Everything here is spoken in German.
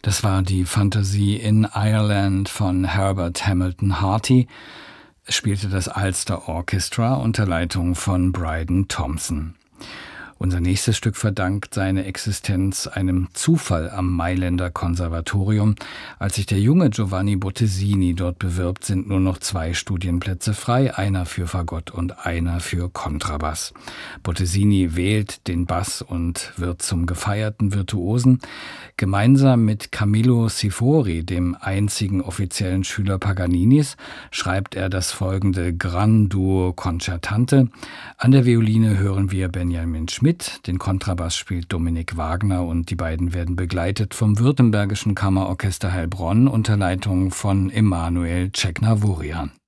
Das war die Fantasie in Ireland von Herbert Hamilton Harty. Es spielte das Ulster Orchestra unter Leitung von Bryden Thompson. Unser nächstes Stück verdankt seine Existenz einem Zufall am Mailänder Konservatorium. Als sich der junge Giovanni Bottesini dort bewirbt, sind nur noch 2 Studienplätze frei, einer für Fagott und einer für Kontrabass. Bottesini wählt den Bass und wird zum gefeierten Virtuosen. Gemeinsam mit Camillo Sifori, dem einzigen offiziellen Schüler Paganinis, schreibt er das folgende Gran Duo Concertante. An der Violine hören wir Benjamin Schmidt. Den Kontrabass spielt Dominik Wagner und die beiden werden begleitet vom Württembergischen Kammerorchester Heilbronn unter Leitung von Emanuel Ceknavourian.